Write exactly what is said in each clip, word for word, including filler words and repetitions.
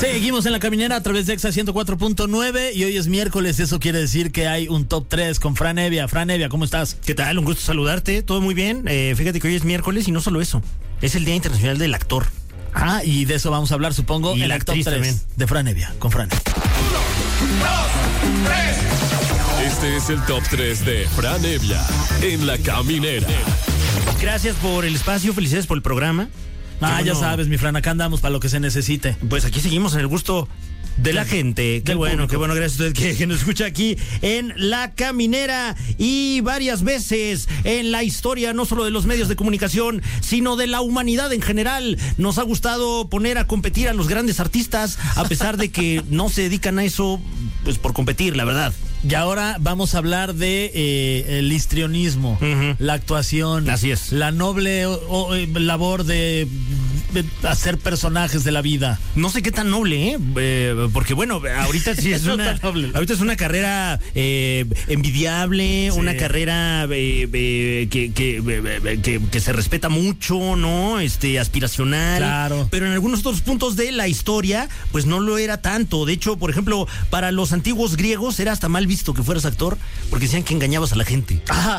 Seguimos en La Caminera a través de Exa ciento cuatro punto nueve y hoy es miércoles, eso quiere decir que hay un top tres con Fran Evia. Fran Evia, ¿cómo estás? ¿Qué tal? Un gusto saludarte, todo muy bien. Eh, fíjate que hoy es miércoles y no solo eso, es el Día Internacional del Actor. Ah, y de eso vamos a hablar, supongo, y en la el top actriz tres también. de Fran Evia, con Fran. Uno, dos, tres. Este es el top tres de Fran Evia en La Caminera. Gracias por el espacio, felicidades por el programa. Ah, Qué ya bueno. sabes, mi Fran, acá andamos para lo que se necesite. Pues aquí seguimos en el gusto de la gente. Qué del bueno, público. qué bueno, gracias a usted que, que nos escucha aquí en La Caminera y varias veces en la historia, no solo de los medios de comunicación, sino de la humanidad en general. Nos ha gustado poner a competir a los grandes artistas, a pesar de que no se dedican a eso, pues por competir, la verdad. Y ahora vamos a hablar de eh, el histrionismo, Ujú. la actuación. Así es. La noble o, o, eh, labor de, de hacer personajes de la vida. No sé qué tan noble, ¿eh? Eh, porque bueno, ahorita sí es No una, tan noble. ahorita es una carrera eh, envidiable, Sí. una carrera eh, eh, que, que, eh, que, que se respeta mucho, ¿no? Este, aspiracional. Claro. Pero en algunos otros puntos de la historia, pues no lo era tanto. De hecho, por ejemplo, para los antiguos griegos era hasta mal visto que fueras actor, porque decían que engañabas a la gente. Ah.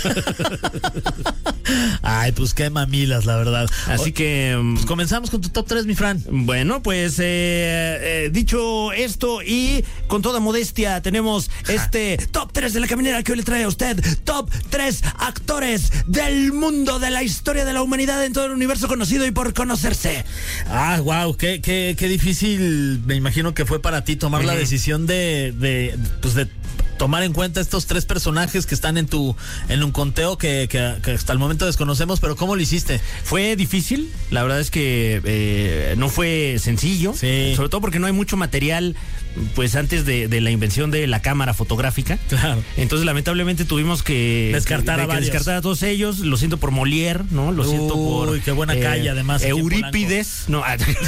Ay, pues qué mamilas, la verdad. Así O- que... Pues comenzamos con tu top tres, mi Fran. Bueno, pues eh, eh, dicho esto y con toda modestia tenemos este top tres de La Caminera que hoy le trae a usted top tres actores del mundo, de la historia de la humanidad en todo el universo conocido y por conocerse. Ah, wow, qué, qué, qué difícil, me imagino que fue para ti tomar la Ujú. decisión de, de, pues de tomar en cuenta estos tres personajes que están en tu, en un conteo que, que, que hasta el momento desconocemos, pero ¿cómo lo hiciste? Fue difícil, la verdad es que eh, no fue sencillo, Sí. sobre todo porque no hay mucho material, pues antes de, de la invención de la cámara fotográfica. Claro. Entonces lamentablemente tuvimos que Descartar a que varios. descartar a todos ellos. Lo siento por Molière, ¿no? Lo siento por Uy, qué buena calle, además, aquí en Eurípides, no,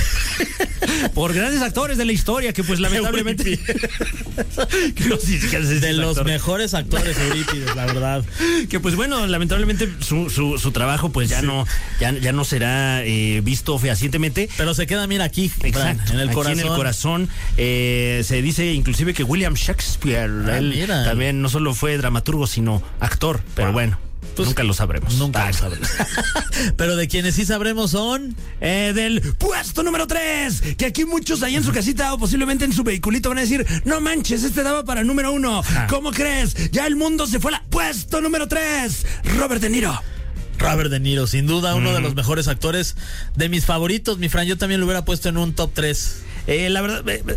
por grandes actores de la historia que pues lamentablemente que no, sí, sí, que sí, sí, De es los actor. mejores actores, Eurípides, la verdad. Que pues bueno, lamentablemente su, su, su trabajo pues ya Sí. no ya, ya no será eh, visto fehacientemente. Pero se queda, mira, aquí, Fran, Exacto, en el aquí corazón. en el corazón. Eh, se dice inclusive que William Shakespeare, Ah, él mira. también no solo fue dramaturgo, sino actor. Pero Wow. bueno, Pues, nunca lo sabremos. Nunca Ah, lo sabremos. Pero de quienes sí sabremos son... Eh, del puesto número tres, que aquí muchos ahí en su casita o posiblemente en su vehiculito van a decir, no manches, este daba para número uno. Ah. ¿Cómo crees? Ya el mundo se fue a la puesto número tres, Robert De Niro. Robert De Niro, sin duda, uno Mm. de los mejores actores, de mis favoritos, mi Fran. Yo también lo hubiera puesto en un top tres. Eh, la verdad, eh,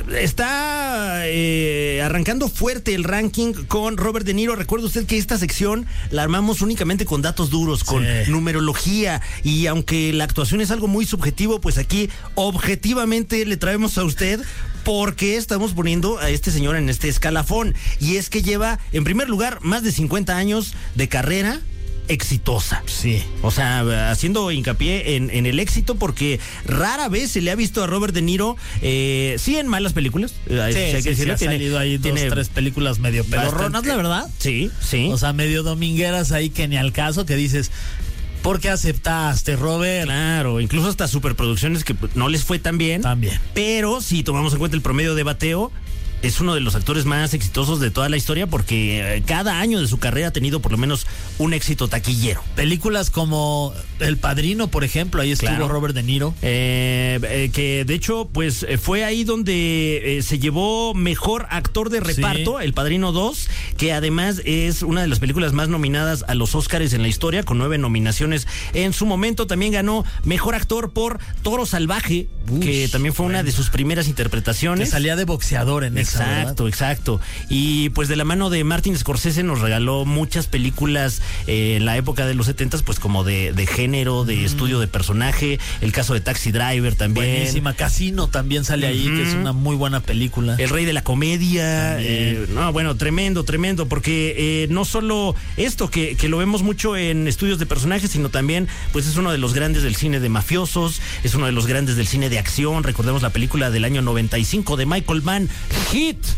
está eh, arrancando fuerte el ranking con Robert De Niro. Recuerde usted que esta sección la armamos únicamente con datos duros, con Sí. numerología. Y aunque la actuación es algo muy subjetivo, pues aquí objetivamente le traemos a usted porque estamos poniendo a este señor en este escalafón. Y es que lleva, en primer lugar, más de cincuenta años de carrera exitosa. Sí. O sea, haciendo hincapié en, en el éxito, porque rara vez se le ha visto a Robert De Niro, eh, sí en malas películas. eh, Sí, hay que sí, sí, decirlo, ha tiene- salido ahí dos, tiene tres películas medio pedorronas, bastante- la verdad. Sí, sí. O sea, medio domingueras ahí que ni al caso, que dices, ¿por qué aceptaste, Robert? Claro, incluso hasta superproducciones que pues, no les fue tan bien. También. Pero si tomamos en cuenta el promedio de bateo, es uno de los actores más exitosos de toda la historia, porque eh, cada año de su carrera ha tenido por lo menos un éxito taquillero. Películas como El Padrino, por ejemplo, ahí estuvo Claro. Robert De Niro. Eh, eh, que de hecho, pues eh, fue ahí donde eh, se llevó mejor actor de reparto, Sí. El Padrino dos, que además es una de las películas más nominadas a los Óscares en la historia, con nueve nominaciones en su momento. También ganó mejor actor por Toro Salvaje, Uy, que también fue una bueno. de sus primeras Que interpretaciones. salía de boxeador en esa, ¿verdad? Exacto, exacto. Y pues de la mano de Martin Scorsese nos regaló muchas películas eh, en la época de los setentas, pues como de, de género, de estudio de personaje. El caso de Taxi Driver también. Buenísima. Casino también sale ahí, Ujú. que es una muy buena película. El rey de la comedia. También. eh, no, bueno, tremendo, tremendo, porque eh, no solo esto, que, que lo vemos mucho en estudios de personajes, sino también, pues es uno de los grandes del cine de mafiosos, es uno de los grandes del cine de acción. Recordemos la película del año noventa y cinco de Michael Mann, Hit.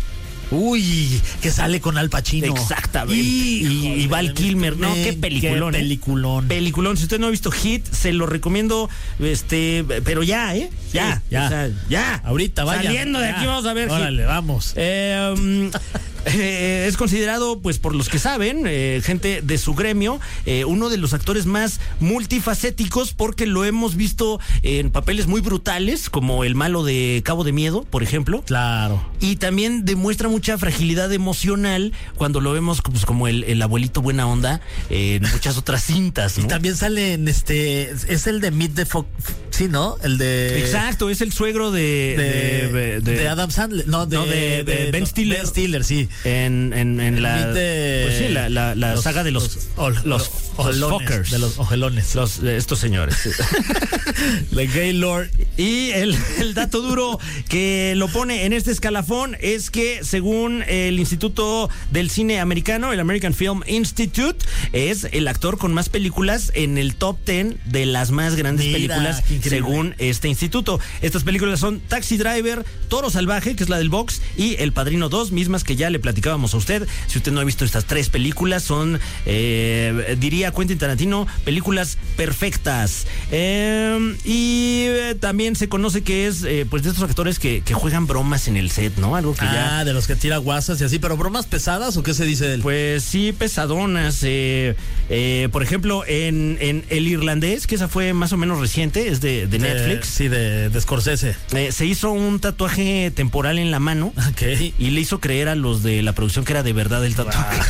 Uy, que sale con Al Pacino. Exactamente. Y, y, y Val Kilmer. No, qué peliculón. Qué peliculón. ¿eh? Peliculón. Si usted no ha visto Hit, se lo recomiendo, este, pero ya, ¿eh? Ya, sí, ya. O sea, ya. Ahorita, vaya. Saliendo de ya. aquí vamos a ver. Órale, Hit. vamos. Eh, um, eh, es considerado, pues por los que saben, eh, gente de su gremio, eh, uno de los actores más multifacéticos, porque lo hemos visto en papeles muy brutales, como el malo de Cabo de Miedo, por ejemplo. Claro. Y también demuestra mucha fragilidad emocional cuando lo vemos pues, como el, el abuelito buena onda en muchas otras cintas, ¿no? Y también sale en este, es el de Meet the Fo- sí, ¿no? El de... Exacto, es el suegro de... De, de, de- de Adam Sandler, no, de, no, de- de Ben Stiller. Ben Stiller, sí. En, en, en la... Meet the- pues sí, la, la, la los- saga de los... los ol- los, los ojelones, fuckers. de los ojelones. Los, de estos señores. The Gaylord. Y el, el dato duro que lo pone en este escalafón es que según el Instituto del Cine Americano, el American Film Institute, es el actor con más películas en el top diez de las más grandes Mira, películas qué increíble. según este instituto. Estas películas son Taxi Driver, Toro Salvaje, que es la del box, y El Padrino dos, mismas que ya le platicábamos a usted. Si usted no ha visto estas tres películas, son, eh, diría Quentin Tarantino, películas perfectas. Eh, y eh, también se conoce que es, eh, pues, de estos actores que, que juegan bromas en el set, ¿no? Algo que ya... Ah, de los que tira guasas y así, pero bromas pesadas o qué se dice de él? Pues sí, pesadonas. Eh, eh, por ejemplo, en, en El Irlandés, que esa fue más o menos reciente, es de, de Netflix. Sí, de, de Scorsese. Eh, se hizo un tatuaje temporal en la mano. Ok. Y le hizo creer a los de la producción que era de verdad el tatuaje.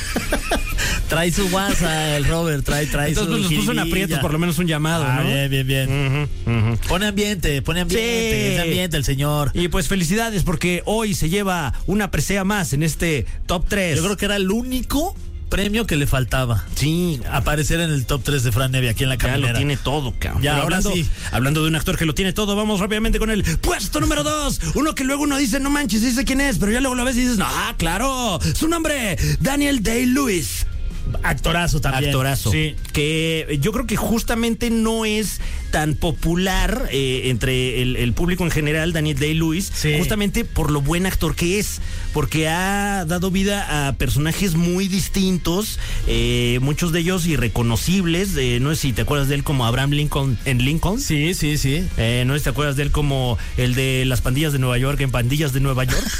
Trae su guasa, el Robert, trae, trae Entonces su pues, los puso en jiribilla. aprietos, por lo menos un llamado, Ah, ¿no? bien, bien, bien. Ujú, ujú. Pone ambiente, pone ambiente, Sí. es ambiente el señor. Y pues felicidades porque hoy se lleva una presea más en este top tres. Yo creo que era el único premio que le faltaba. Sí, Aparecer en el top tres de Fran Evia aquí en la ya caminera. lo tiene todo, cabrón. Ya, Pero ahora hablando, sí. hablando de un actor que lo tiene todo, vamos rápidamente con el puesto número dos. Uno que luego uno dice, no manches, dice quién es, pero ya luego lo ves y dices, ah, claro, su nombre, Daniel Day-Lewis. Actorazo también. Actorazo. Sí. Que yo creo que justamente no es tan popular eh, entre el, el público en general, Daniel Day-Lewis, Sí. justamente por lo buen actor que es, porque ha dado vida a personajes muy distintos, eh, muchos de ellos irreconocibles. Eh, no sé si te acuerdas de él como Abraham Lincoln en Lincoln. Sí, sí, sí. Eh, no sé si te acuerdas de él como el de las pandillas de Nueva York en Pandillas de Nueva York.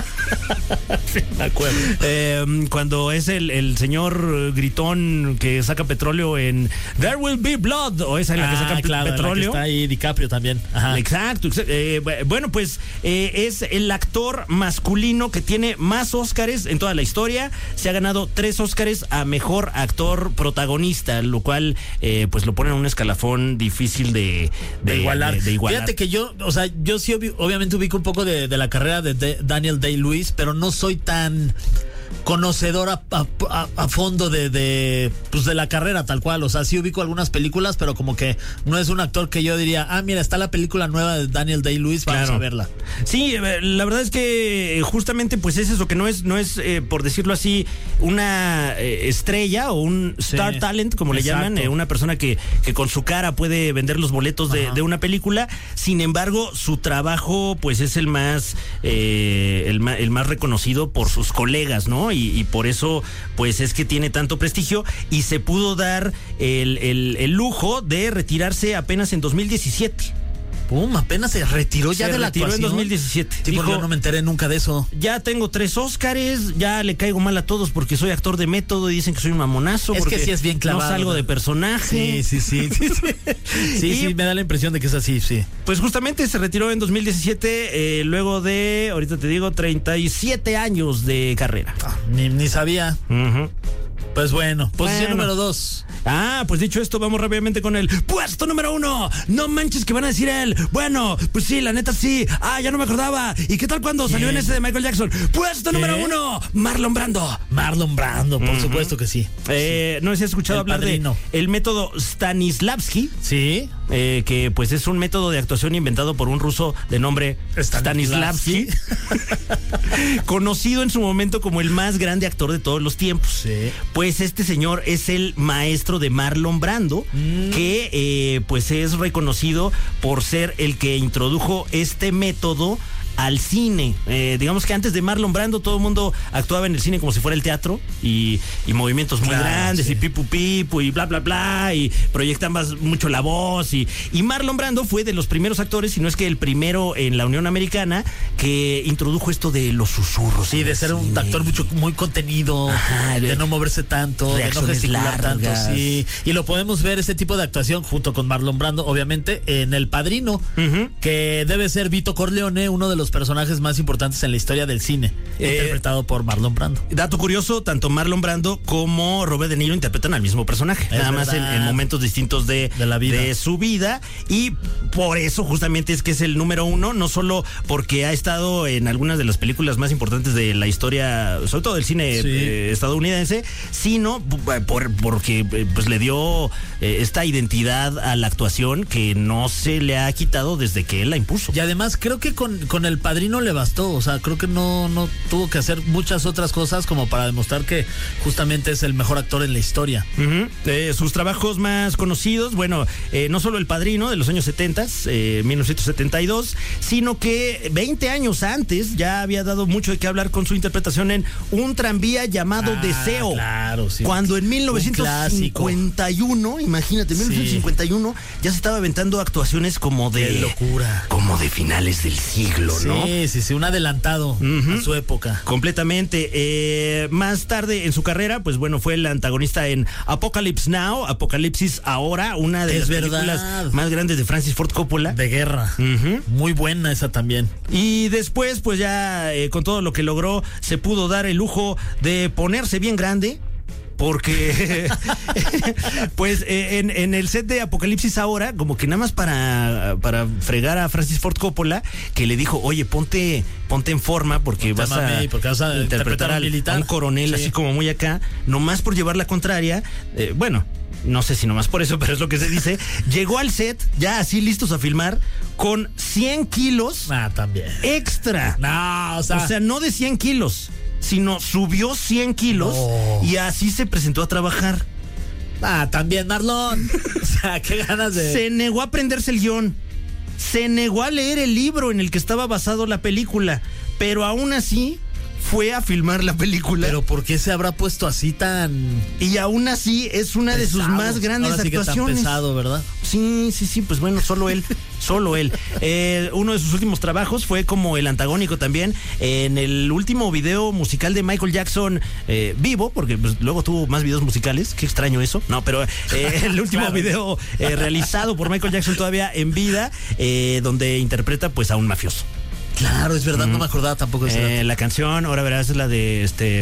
Sí, me acuerdo. Eh, cuando es el, el señor gritón que saca petróleo en There Will Be Blood, o esa en la que Ah, saca claro, en la que petróleo. está ahí DiCaprio también. Ajá. Exacto. exa- eh, bueno, pues eh, es el actor masculino que tiene más Óscares en toda la historia. Se ha ganado tres Óscares a mejor actor protagonista, lo cual eh, pues lo pone en un escalafón difícil de, de, de igualar. de- de igualar. Fíjate que yo, o sea, yo sí obvi- obviamente ubico un poco de, de la carrera de, de Daniel Day-Lewis, pero no soy tan conocedor a, a- a- a fondo de, de pues de la carrera tal cual. O sea, sí ubico algunas películas, pero como que no es un actor que yo diría, ah, mira, está la película nueva de Daniel Day-Lewis, vamos Claro. a verla. Sí, eh, la verdad es que eh, justamente pues es eso, que no es, no es eh, por decirlo así, una eh, estrella o un star Sí, talent, como le exacto. llaman, eh, una persona que, que con su cara puede vender los boletos de, Ajá. de una película. Sin embargo, su trabajo pues es el más, eh, el más, el más reconocido por sus colegas, ¿no? Y, y por eso pues es que tiene tanto prestigio y se pudo dar el, el, el lujo de retirarse apenas en dos mil diecisiete. Pum, apenas se retiró ya Se de la retiró en actuación. dos mil diecisiete. Sí, porque Dijo, yo no me enteré nunca de eso. ya tengo tres Óscares, ya le caigo mal a todos porque soy actor de método y dicen que soy un mamonazo. Es que porque sí es bien clavado, no salgo ¿no? de personaje. Sí, sí, sí. Sí, sí, sí, Y- sí, me da la impresión de que es así, sí. Pues justamente se retiró en dos mil diecisiete, eh, luego de, ahorita te digo, treinta y siete años de carrera. Ah, Ni, ni sabía. Ujú. Pues bueno, posición Bueno. número dos. Ah, pues dicho esto, vamos rápidamente con el puesto número uno. No manches que van a decir él. Bueno, pues sí, la neta sí. Ah, ya no me acordaba. ¿Y qué tal cuando salió en ese de Michael Jackson? Puesto número uno, Marlon Brando. Marlon Brando, por Ujú. supuesto que sí. Eh, no sé si has escuchado El hablar Padrino. de el método Stanislavski. Sí. Eh, que pues es un método de actuación inventado por un ruso de nombre Stanislavski. Stanislavski, conocido en su momento como el más grande actor de todos los tiempos. Sí. Pues este señor es el maestro de Marlon Brando, Mm. que eh, pues es reconocido por ser el que introdujo este método al cine. Eh, digamos que antes de Marlon Brando todo el mundo actuaba en el cine como si fuera el teatro y, y movimientos muy claro, grandes sí. y pipu pipu y bla bla bla y proyectaban mucho la voz y, y Marlon Brando fue de los primeros actores, si no es que el primero en la Unión Americana que introdujo esto de los susurros. Sí, de ser un cine. actor mucho, muy contenido, Ajá, de, de no moverse tanto, de no gesticular tanto, sí. Y lo podemos ver ese tipo de actuación junto con Marlon Brando, obviamente, en El Padrino, uh-huh. que debe ser Vito Corleone, uno de los personajes más importantes en la historia del cine, eh, interpretado por Marlon Brando. Dato curioso, tanto Marlon Brando como Robert De Niro interpretan al mismo personaje, es nada verdad. más en, en momentos distintos de, de, la vida. de su vida, y por eso justamente es que es el número uno, no solo porque ha estado en algunas de las películas más importantes de la historia, sobre todo del cine sí. eh, estadounidense, sino por, porque pues le dio eh, esta identidad a la actuación que no se le ha quitado desde que él la impuso. Y además creo que con, con El Padrino le bastó, o sea, creo que no, no tuvo que hacer muchas otras cosas como para demostrar que justamente es el mejor actor en la historia. Uh-huh. Eh, sus trabajos más conocidos, bueno, eh, no solo El Padrino de los años setenta, eh, mil novecientos setenta y dos, sino que veinte años antes ya había dado mucho de qué hablar con su interpretación en Un tranvía llamado ah, Deseo. Claro, sí. Cuando en mil novecientos cincuenta y uno, imagínate, en mil novecientos cincuenta y uno sí. ya se estaba aventando actuaciones como de Qué locura. Como de finales del siglo, sí, ¿no? Sí, sí, sí, un adelantado uh-huh. a su época. Completamente. Eh, más tarde en su carrera, pues bueno, fue el antagonista en Apocalypse Now, Apocalipsis Ahora, una de es las verdad. películas más grandes de Francis Ford Coppola. De guerra. Uh-huh. Muy buena esa también. Y después, pues ya eh, con todo lo que logró, se pudo dar el lujo de ponerse bien grande. Porque, pues, eh, en, en el set de Apocalipsis Ahora, como que nada más para, para fregar a Francis Ford Coppola, que le dijo, oye, ponte, ponte en forma porque, vas a, porque vas a interpretar, interpretar al, a un coronel sí. así como muy acá, nomás por llevar la contraria, eh, bueno, no sé si nomás por eso, pero es lo que se dice, llegó al set, ya así listos a filmar, con cien kilos ah, también. extra. No, o sea, o sea, no de cien kilos. Sino subió cien kilos no. y así se presentó a trabajar. Ah, también, Marlon. O sea, qué ganas de... Se negó a aprenderse el guión. Se negó a leer el libro en el que estaba basado la película. Pero aún así fue a filmar la película. Pero ¿por qué se habrá puesto así tan...? Y aún así es una pesado. de sus más grandes Ahora sí actuaciones. Que tan pesado, ¿verdad? Sí, sí, sí, pues bueno, solo él. Solo él. Eh, uno de sus últimos trabajos fue como el antagónico también en el último video musical de Michael Jackson eh, vivo, porque pues, luego tuvo más videos musicales. Qué extraño eso. No, pero eh, el último claro. video eh, realizado por Michael Jackson todavía en vida, eh, donde interpreta pues a un mafioso. Claro, es verdad, mm. no me acordaba tampoco de eh, la canción, ahora verás, es la de este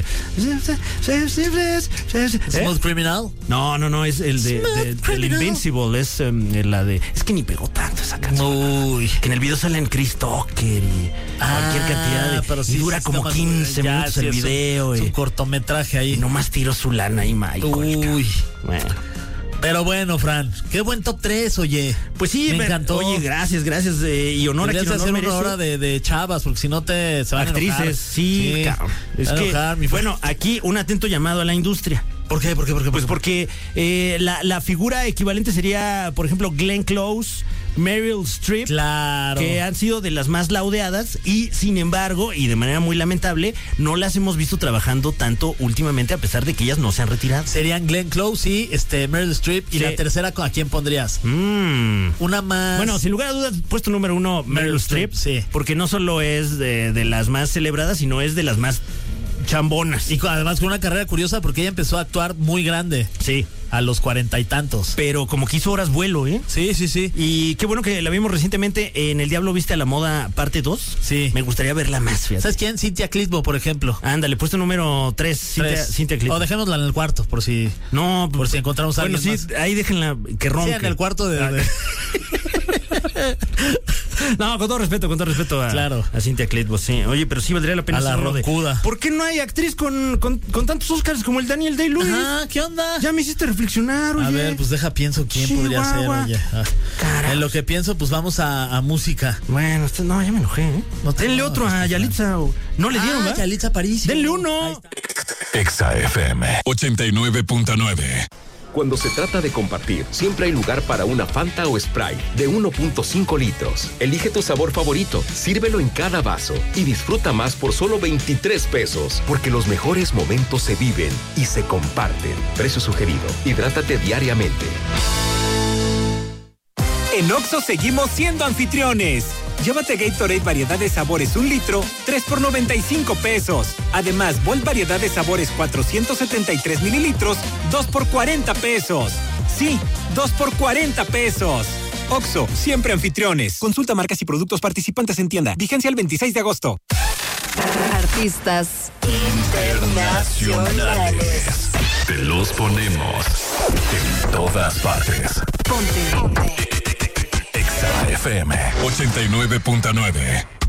Smooth ¿Eh? Criminal. No, no, no, es el de, de, de el Invincible, es um, la de es que ni pegó tanto esa canción. Uy. Que en el video salen Chris Tucker y ah, cualquier cantidad de pero sí, y dura sí, como quince ya, minutos sí, el video. Es un, y, es un cortometraje ahí. Y nomás tiró su lana ahí, Michael. Uy. Bueno. Pero bueno, Fran, qué buen top tres, oye. Pues sí, me encantó. Oye, gracias, gracias. Eh, y honor a quien honor hacer merece. una hora de, de chavas, porque si no te se van actrices, a enojar. sí, sí cabrón. Es que, enojar, bueno, aquí un atento llamado a la industria. ¿Por qué? ¿Por qué? ¿Por qué? Pues porque eh, la, la figura equivalente sería, por ejemplo, Glenn Close, Meryl Streep, claro, que han sido de las más laudeadas y, sin embargo, y de manera muy lamentable, no las hemos visto trabajando tanto últimamente, a pesar de que ellas no se han retirado. Serían Glenn Close y este, Meryl Streep. ¿Y sí. la tercera a quién pondrías? Mm. Una más... Bueno, sin lugar a dudas, puesto número uno, Meryl, Meryl Streep, sí. porque no solo es de, de las más celebradas, sino es de las más chambonas. Y además con una carrera curiosa porque ella empezó a actuar muy grande. Sí. A los cuarenta y tantos. Pero como que hizo horas vuelo, ¿eh? Sí, sí, sí. Y qué bueno que la vimos recientemente en El Diablo Viste a la Moda parte dos. Sí. Me gustaría verla más, fíjate. ¿Sabes quién? Cynthia Clitbo, por ejemplo. Ándale, puesto número tres, Cynthia, Cynthia Clitbo. O dejémosla en el cuarto, por si... No, por si encontramos a bueno, alguien sí, más. Ahí déjenla que ronque. Sí, en el cuarto de... de... No, con todo respeto, con todo respeto a, claro. a Cynthia Clitbo, sí. Oye, pero sí valdría la pena. A la roncuda. De... ¿Por qué no hay actriz con, con, con tantos Oscars como el Daniel Day-Lewis? Ah, ¿qué onda? Ya me hiciste reflexionar, oye. A ver, pues deja pienso quién Chihuahua. podría ser, oye. Ah. En lo que pienso, pues vamos a, a música. Bueno, este, no, ya me enojé, ¿eh? No te, Denle no, otro a Yalitza. O... No le dieron, ah, ¿verdad? Yalitza Aparicio. Denle uno. Exa F M ochenta y nueve punto nueve. Cuando se trata de compartir, siempre hay lugar para una Fanta o Sprite de uno punto cinco litros. Elige tu sabor favorito, sírvelo en cada vaso y disfruta más por solo veintitrés pesos, porque los mejores momentos se viven y se comparten. Precio sugerido. Hidrátate diariamente. En Oxxo seguimos siendo anfitriones. Llévate Gatorade variedad de sabores un litro, tres por noventa y cinco pesos. Además, Volt variedad de sabores cuatrocientos setenta y tres mililitros, dos por cuarenta pesos. Sí, dos por cuarenta pesos. Oxxo, siempre anfitriones. Consulta marcas y productos participantes en tienda. Vigencia el veintiséis de agosto. Artistas internacionales. Te los ponemos en todas partes. Ponte. Ponte. Exa F M ochenta y nueve punto nueve.